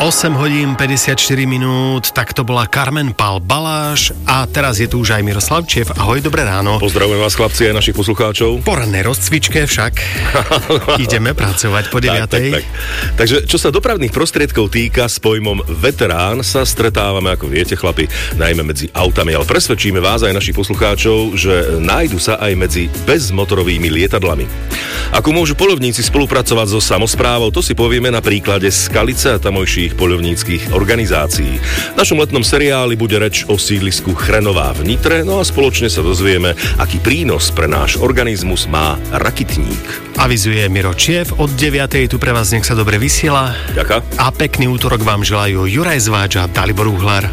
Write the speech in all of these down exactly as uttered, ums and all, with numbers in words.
osem hodín päťdesiatštyri minút, tak to bola Carmen Pál Baláš a teraz je tu už aj Miroslav Čief. Ahoj, dobré ráno. Pozdravujem vás, chlapci, aj našich poslucháčov. Po rannej rozcvičke však ideme pracovať po deviatej. Tak, tak, tak. Takže čo sa dopravných prostriedkov týka, s pojmom veterán sa stretávame, ako viete, chlapi, najmä medzi autami, ale presvedčíme vás aj našich poslucháčov, že nájdu sa aj medzi bezmotorovými lietadlami. Ako môžu poľovníci spolupracovať so samosprávou, to si povieme na príklade Skalice a tamojších poľovníckych organizácií. V našom letnom seriáli bude reč o sídlisku Chrenová v Nitre, no a spoločne sa dozvieme, aký prínos pre náš organizmus má rakitník. Avizuje Miro Čief, od deviatej tu pre vás nech sa dobre vysiela. Ďakujem. A pekný útorok vám želajú Juraj Zváč a Dalibor Uhlar.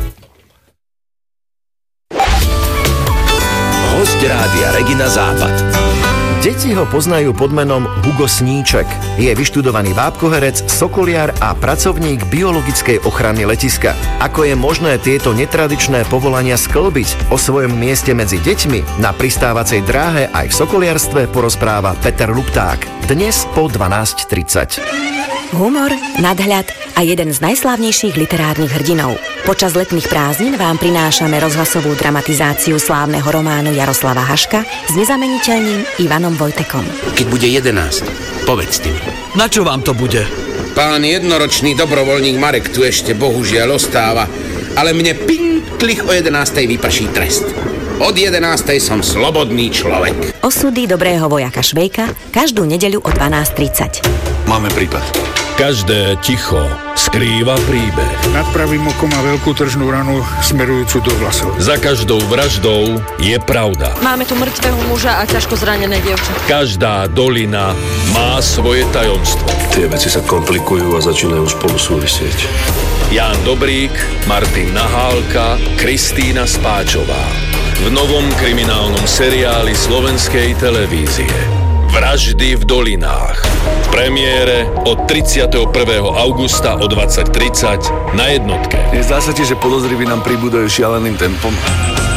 Hosť Rádia Regina Západ. Deti ho poznajú pod menom Hugo Sníček. Je vyštudovaný bábkoherec, sokoliar a pracovník biologickej ochrany letiska. Ako je možné tieto netradičné povolania sklbiť? O svojom mieste medzi deťmi na pristávacej dráhe aj v sokoliarstve porozpráva Peter Lupták. Dnes po dvanásť tridsať. Humor, nadhľad a jeden z najslávnejších literárnych hrdinov. Počas letných prázdnin vám prinášame rozhlasovú dramatizáciu slávneho románu Jaroslava Haška s nezameniteľným Ivanom Vojtekom. Keď bude jedenásť, povedzte mi. Na čo vám to bude? Pán jednoročný dobrovoľník Marek tu ešte bohužiaľ ostáva, ale mne pinklich o jedenástej vyprší trest. Od jedenástej som slobodný človek. Osudy dobrého vojaka Švejka každú nedeľu o dvanásť tridsať. Máme prípad. Každé ticho skrýva príbeh. Nad pravým okom má veľkú tržnú ranu smerujúcu do vlasov. Za každou vraždou je pravda. Máme tu mŕtvého muža a ťažko zranené dievča. Každá dolina má svoje tajomstvo. Tie veci sa komplikujú a začínajú spolu súvisieť. Ján Dobrík, Martin Nahálka, Kristína Spáčová. V novom kriminálnom seriáli slovenskej televízie Vraždy v dolinách. V premiére od tridsiateho prvého augusta o dvadsať tridsať na jednotke. Nezdá sa ti, že podozriví nám pribúdajú šialeným tempom?